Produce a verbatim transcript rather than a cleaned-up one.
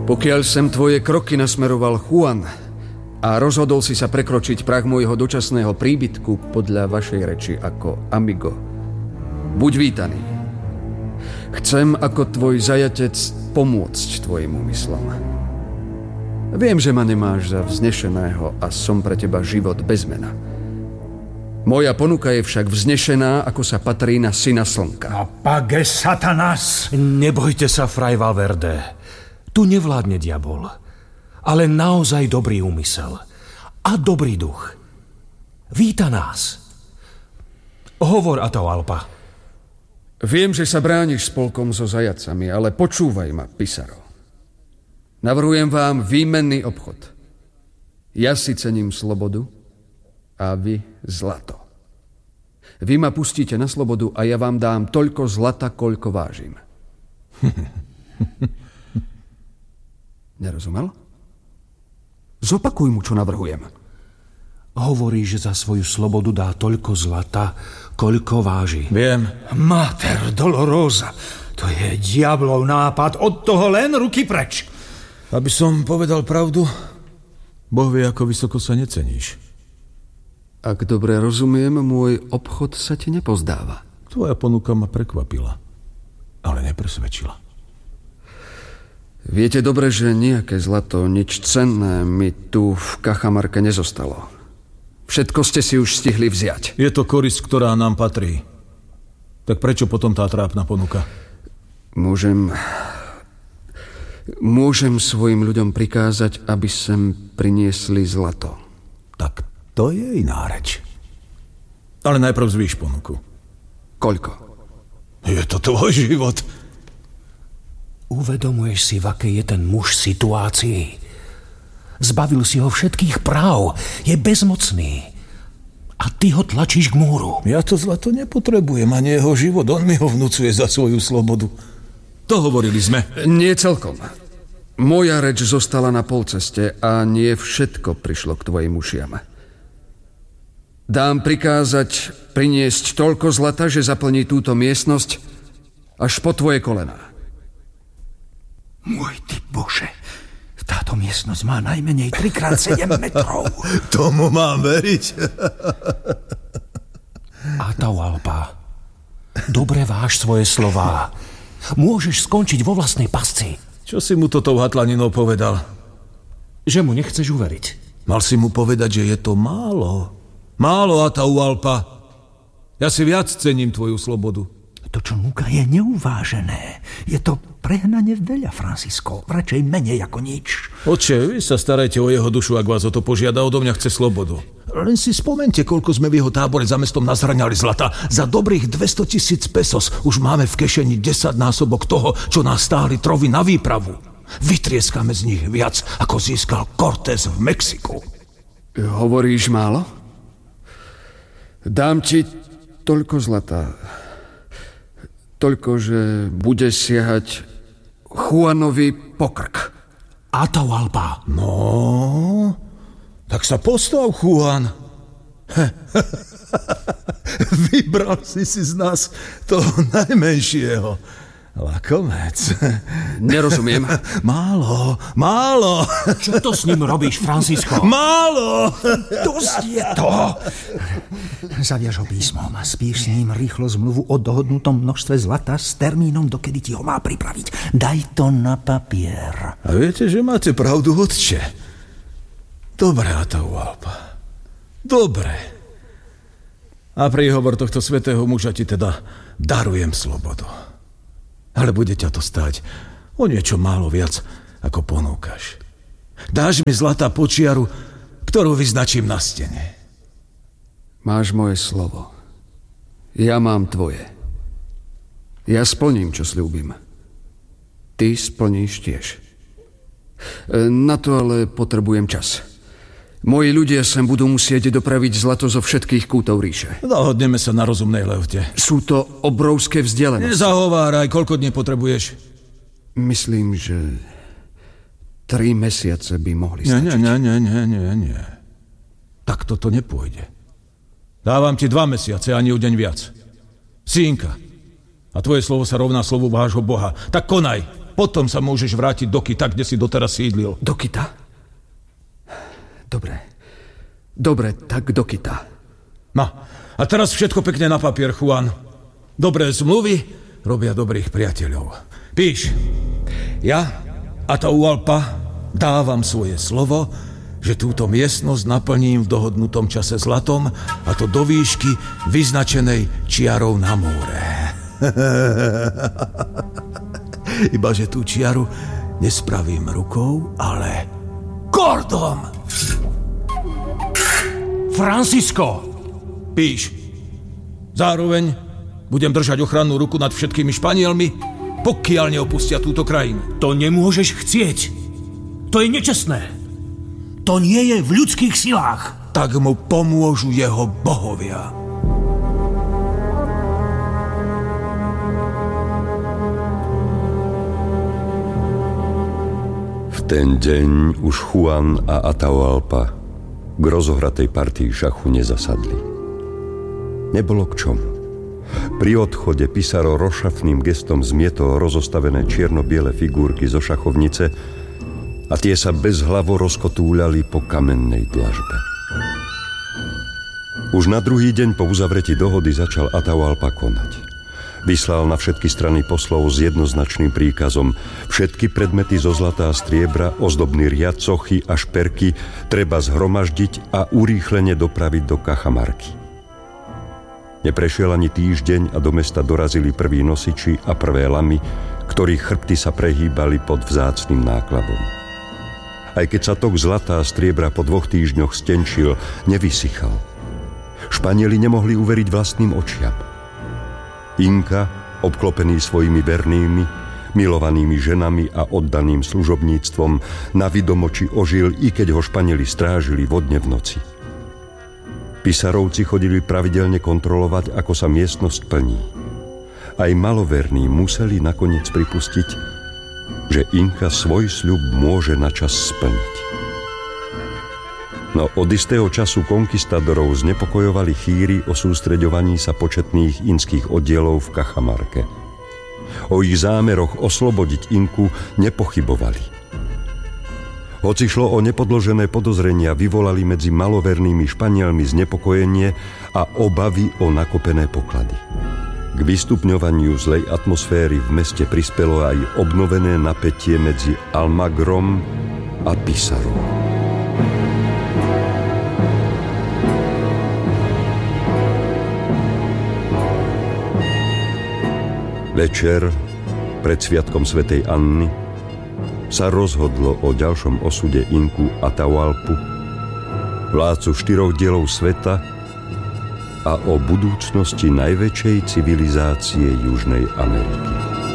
Pokiaľ sem tvoje kroky nasmeroval Juan a rozhodol si sa prekročiť prah môjho dočasného príbytku podľa vašej reči ako amigo, buď vítaný. Chcem ako tvoj zajatec pomôcť tvojim úmyslom. Viem, že ma nemáš za vznešeného a som pre teba život bez mena. Moja ponuka je však vznešená, ako sa patrí na syna slnka. Apage Satanas! Nebojte sa, Fray Valverde. Tu nevládne diabol, ale naozaj dobrý úmysel a dobrý duch. Víta nás. Hovor, Atahualpa. Viem, že sa brániš spolkom so zajacami, ale počúvaj ma, Pizarro. Navrhujem vám výmenný obchod. Ja si cením slobodu a vy zlato. Vy ma pustíte na slobodu a ja vám dám toľko zlata, koľko vážim. Nerozumel? Zopakuj mu, čo navrhujem. Hovorí, že za svoju slobodu dá toľko zlata, koľko váži. Viem. Mater Dolorosa, to je diablov nápad, od toho len ruky preč. Aby som povedal pravdu, Boh vie, ako vysoko sa neceníš. Ak dobre rozumiem, môj obchod sa ti nepozdáva. Tvoja ponuka ma prekvapila, ale nepresvedčila. Viete dobre, že nejaké zlato, nič cenné mi tu v Cajamarke nezostalo. Všetko ste si už stihli vziať. Je to korisť, ktorá nám patrí. Tak prečo potom tá trápna ponuka? Môžem... Môžem svojim ľuďom prikázať, aby sem priniesli zlato. Tak to je iná reč. Ale najprv zvýš ponuku. Koľko? Je to tvoj život. Uvedomuješ si, v akej je ten muž situácii? Zbavil si ho všetkých práv. Je bezmocný. A ty ho tlačíš k múru. Ja to zlato nepotrebujem, ani jeho život. On mi ho vnúcuje za svoju slobodu. To hovorili sme. Nie celkom. Moja reč zostala na polceste a nie všetko prišlo k tvojim ušiam. Dám prikázať priniesť toľko zlata, že zaplní túto miestnosť až po tvoje kolená. Môj ty Bože, táto miestnosť má najmenej tri krát sedem metrov. Tomu mám veriť. Atahualpa, dobre váž svoje slová. Môžeš skončiť vo vlastnej pasci. Čo si mu toto hatlaninou povedal? Že mu nechceš uveriť. Mal si mu povedať, že je to málo. Málo, Atahualpa. Ja si viac cením tvoju slobodu. To, čo núka, je neuvážené. Je to prehnane veľa, Francisco. Radšej menej ako nič. Oče, vy sa starajte o jeho dušu, ak vás o to požiada, odo mňa chce slobodu. Len si spomente, koľko sme v jeho tábore za mestom nazraňali zlata. Za dobrých dvesto tisíc pesos už máme v kešeni desaťnásobok toho, čo nás stáli trovy na výpravu. Vytrieskame z nich viac, ako získal Cortés v Mexiku. Hovoríš málo? Dám ti toľko zlata... Toľko, že bude siahať Juanovi po krk. Atahualpa. No, tak sa postav, Juan. Vybral si si z nás toho najmenšieho. Lakomec. Nerozumiem. Málo, málo. Čo to s ním robíš, Francisco? Málo. Dosť je toho. Zaviaž ho písmom a spíš s ním rýchlo zmluvu o dohodnutom množstve zlata s termínom, dokedy ti ho má pripraviť. Daj to na papier. A viete, že máte pravdu, otče. Dobre, Atahualpa. Dobre. A príhovor tohto svätého muža ti teda darujem slobodu. Ale bude ťa to stáť o niečo málo viac, ako ponúkaš. Dáš mi zlatá počiaru, ktorú vyznačím na stene. Máš moje slovo. Ja mám tvoje. Ja splním, čo sľúbim. Ty splníš tiež. Na to ale potrebujem čas. Moji ľudia sem budú musieť dopraviť zlato zo všetkých kútov ríše. Dohodneme sa na rozumnej lehote. Sú to obrovské vzdialenosti. Nezahováraj, koľko dní potrebuješ? Myslím, že tri mesiace by mohli nie, stačiť. Nie, nie, nie, nie, nie. Tak toto nepôjde. Dávam ti dva mesiace, ani o deň viac. Sínka. A tvoje slovo sa rovná slovu vášho Boha. Tak konaj. Potom sa môžeš vrátiť do Kita, kde si doteraz sídlil. Do Kita? Dobre. Dobre, tak do Kita. No, a teraz všetko pekne na papier, Juan. Dobré zmluvy robia dobrých priateľov. Píš. Ja, Atahualpa, dávam svoje slovo, že túto miestnosť naplním v dohodnutom čase zlatom, a to do výšky vyznačenej čiarou na more. Ibaže tú čiaru nespravím rukou, ale kordom. Francisco! Píš. Zároveň budem držať ochrannú ruku nad všetkými Španielmi, pokiaľ neopustia túto krajinu. To nemôžeš chcieť. To je nečestné. To nie je v ľudských silách. Tak mu pomôžu jeho bohovia. V ten deň už Juan a Atahualpa k rozohratej partii šachu nezasadli. Nebolo k čomu. Pri odchode Pizarro rozšafným gestom zmietol rozostavené čierno-biele figurky zo šachovnice a tie sa bezhlavo rozkotúľali po kamennej dlažbe. Už na druhý deň po uzavretí dohody začal Atahualpa konať. Vyslal na všetky strany poslov s jednoznačným príkazom: všetky predmety zo zlata a striebra, ozdobný riad, sochy a šperky treba zhromaždiť a urýchlene dopraviť do Cajamarky. Neprešiel ani týždeň a do mesta dorazili prví nosiči a prvé lamy, ktorých chrbty sa prehýbali pod vzácnym nákladom. Aj keď sa tok zlata a striebra po dvoch týždňoch stenčil, nevysychal. Španieli nemohli uveriť vlastným očiam. Inka, obklopený svojimi vernými, milovanými ženami a oddaným služobníctvom, na vidomoči ožil, i keď ho Španieli strážili vodne v noci. Pisarovci chodili pravidelne kontrolovať, ako sa miestnosť plní. Aj maloverní museli nakoniec pripustiť, že Inka svoj sľub môže načas splniť. No od istého času konkistadorov znepokojovali chýry o sústreďovaní sa početných inských oddielov v Cajamarke. O ich zámeroch oslobodiť Inku nepochybovali. Hoci šlo o nepodložené podozrenia, vyvolali medzi malovernými Španielmi znepokojenie a obavy o nakopené poklady. K vystupňovaniu zlej atmosféry v meste prispelo aj obnovené napätie medzi Almagrom a Pizarrom. Večer, pred sviatkom svätej Anny, sa rozhodlo o ďalšom osude Inku Atahualpu, vládcu štyroch dielov sveta, a o budúcnosti najväčšej civilizácie Južnej Ameriky.